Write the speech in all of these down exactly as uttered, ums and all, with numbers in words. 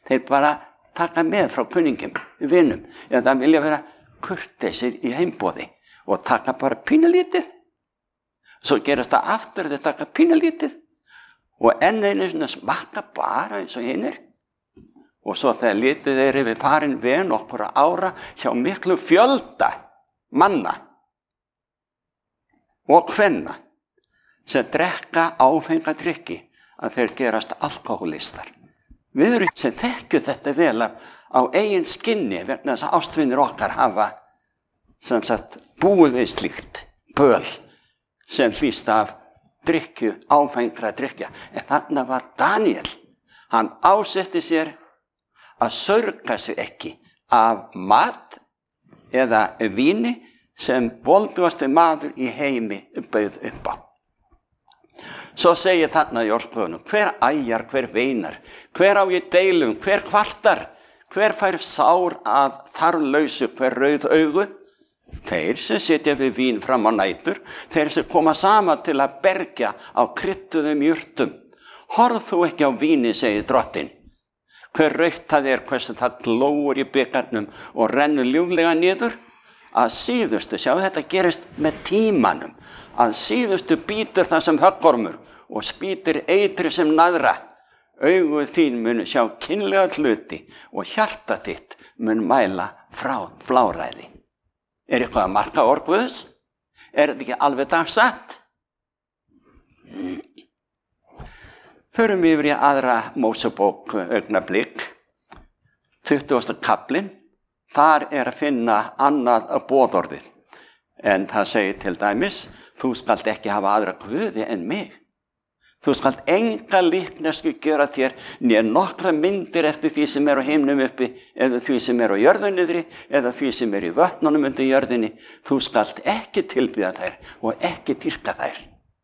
Þeir bara taka með frá kunningum, vinum, eða vilja vera kurteisir í heimboði og taka bara pínulítið. Svo gerast það aftur þeir taka pínulítið og enn einu svona smakka bara eins og hinir. Og svo þegar litið þeir yfir farin við nokkura ára hjá miklu fjölda manna og kvenna sem drekka áfenga drykki að þeir gerast alkohólistar. Við erum sem þekkju þetta vel á eigin skinni vegna þess að ástvinir okkar hafa sem sagt búið við slíkt böl sem hlýst af drykkju, áfengra drykja. En þarna var Daniel, hann ásetti sér að sörga sig ekki af mat eða víni sem voldugasti maður í heimi bauð upp á. Svo segir þarna í orðspöðunum, hver æjar, hver veinar, hver á ég deilum, hver kvartar, hver fær sár að þarflausu, hver rauð augu? Þeir sem sitja við vín fram á nætur, þeir sem koma saman til að bergja á krydduðum jurtum. Horf þú ekki á víni, segir drottinn. Hver rautt það er, hversu það glóir í bikarnum og rennur ljúflega niður? Að síðustu, sjá þetta gerist með tímanum, að síðustu bítur það sem höggormur og spýtir eitri sem naðra. Augu þín mun sjá kynlega hluti og hjarta þitt mun mæla frá fláræði. Er eitthvað að marka orð Guðs? Er þetta ekki alveg dagsatt? Förum yfir í aðra Mósebók augnablik, tuttugasti kaflinn, þar er að finna annað boðorðið. En það segir til dæmis, þú skalt ekki hafa aðra guði en mig. Þú skalt enga líknesku gera þér né nokkra myndir eftir því sem er á himnum uppi, eða því sem er á jörðu niðri, eða því sem er í vötnunum undir jörðinni. Þú skalt ekki tilbiðja þær og ekki dýrka þær.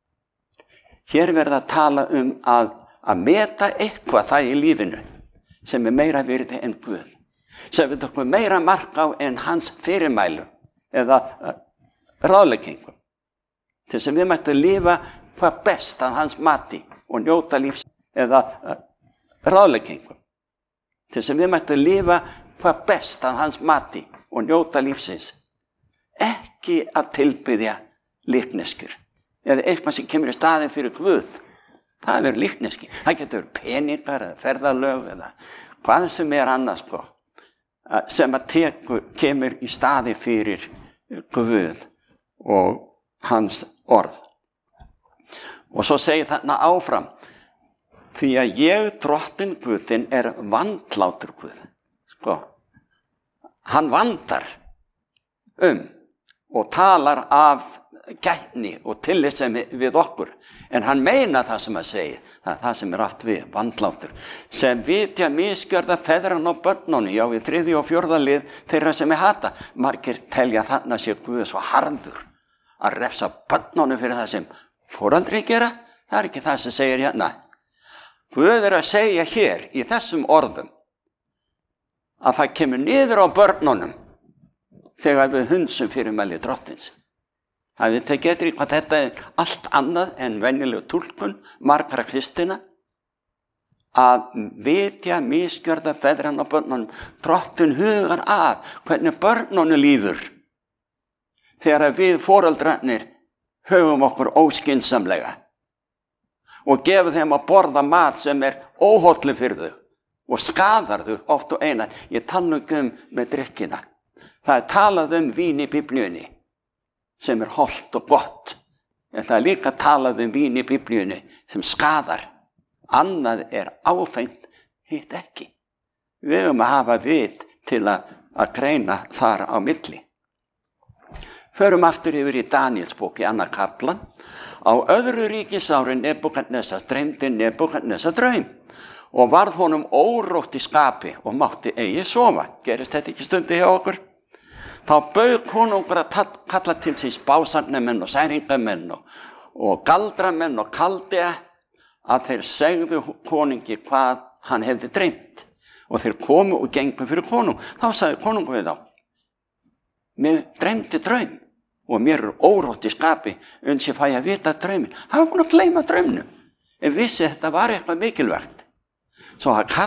Hér verða að tala um að að meta eitthvað það í lífinu sem er meira virði en Guð, sem við tökum meira mark á en hans fyrirmælu eða uh, ráðleggingum, til sem við mættum lifa hvað best að hans mati og njóta lífs eða uh, ráðleggingum, til sem við mættum lifa hvað best að hans mati og njóta lífsins, ekki að tilbiðja líkneskur eða eitthvað sem kemur í staðinn fyrir Guð. Það er líkneski. Það getur peningar eða ferðalög eða hvað sem er annað sko, sem að tekur, kemur í staði fyrir Guð og hans orð. Og svo segir þarna áfram, því að ég drottinn Guðinn er vandlátur Guð. Sko, hann vandar um og talar af gætni og tillitssemi við okkur, en hann meina það sem að segja, það er það sem er átt við, vandlátur, sem vitja misgjörða feðran og börnunni, já við þriðja og fjórða lið þeirra sem er hata. Margir telja þarna sé Guð svo harður að refsa börnunni fyrir það sem foreldri gera. Það er ekki það sem segir hérna. Guð er að segja hér í þessum orðum að það kemur niður á börnunum þegar við hunsum fyrirmæli drottins. Það við tekið eftir hvað þetta er allt annað en venjuleg túlkun margra kristina, að vitja misgjörða feðran og börnunum. Drottinn hugar að hvernig börnunum líður þegar við foreldrarnir höfum okkur óskynsamlega og gefum þeim að borða mat sem er óhollu fyrir þau og skadar þau oft og eina. Ég tala um með drykkina. Það er talað um vín í Biblíunni sem er hollt og gott, en það er líka talað um vín í Biblíunni sem skadar. Annað er áfengt, hitt ekki. Við höfum að hafa vit til að, að greina þar á milli. Förum aftur yfir í Daníelsbók í annar kaflan. Á öðru ríkisári Nebúkadnesar dreymdi Nebúkadnesar draum og varð honum órótt í skapi og mátti eigi sofa. Gerist þetta ekki stundi hjá okkur? Þá bauð konungur að kalla til síns básarnamenn og særingamenn og, og galdramenn og kaldea að þeir segðu konungi hvað hann hefði dreymt. Og þeir komu og gengu fyrir konung. Þá sagði konungur við þá, mér dreymdi draum og mér er órótt í skapi uns ég fæ að vita drauminn. Hann var búin að gleyma draumnum en vissi þetta var eitthvað mikilvægt. Svo hann